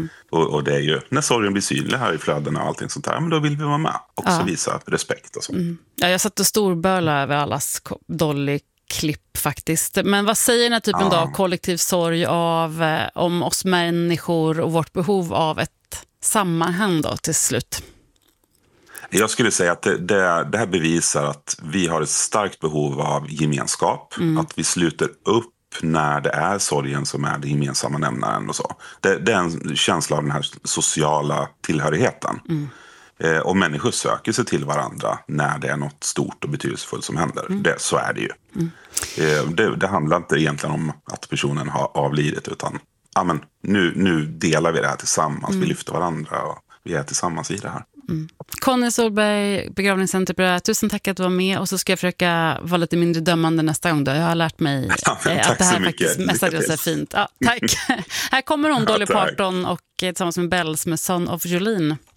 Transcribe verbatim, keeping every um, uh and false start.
Mm. Och, och det är ju, när sorgen blir synlig här i flödena och allting sånt där, men då vill vi vara med. Också ja. visa respekt och så. Mm. Ja, jag satt och storböla över allas Dolly-klipp faktiskt. Men vad säger den här typen Ja. av kollektiv sorg av, eh, om oss människor och vårt behov av ett sammanhang då till slut? Jag skulle säga att det, det, det här bevisar att vi har ett starkt behov av gemenskap. Mm. Att vi sluter upp när det är sorgen som är det gemensamma nämnaren och så. Det, det är en känsla av den här sociala tillhörigheten. Mm. Eh, och människor söker sig till varandra när det är något stort och betydelsefullt som händer. Mm. Det, så är det ju. Mm. Eh, det, det handlar inte egentligen om att personen har avlidit, utan ja, men nu, nu delar vi det här tillsammans. Mm. Vi lyfter varandra och vi är tillsammans i det här. Mm. Conny Solberg, begravningsentreprenör, tusen tack att du var med, och så ska jag försöka vara lite mindre dömande nästa gång då. Jag har lärt mig ja, eh, att det här faktiskt mestadels är fint. Ja, tack. Här kommer hon, Dolly Parton, och tillsammans med Bells med Son of Jolene.